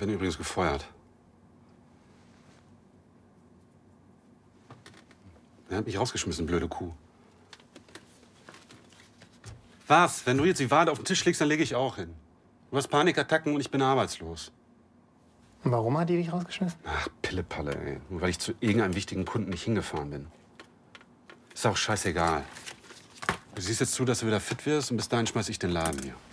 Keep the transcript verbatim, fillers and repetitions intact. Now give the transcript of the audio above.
Bin übrigens gefeuert. Er hat mich rausgeschmissen, blöde Kuh. Was? Wenn du jetzt die Wade auf den Tisch legst, dann lege ich auch hin. Du hast Panikattacken und ich bin arbeitslos. Und warum hat die dich rausgeschmissen? Ach, Pillepalle, ey. Nur weil ich zu irgendeinem wichtigen Kunden nicht hingefahren bin. Ist auch scheißegal. Du siehst jetzt zu, dass du wieder fit wirst und bis dahin schmeiß ich den Laden hier.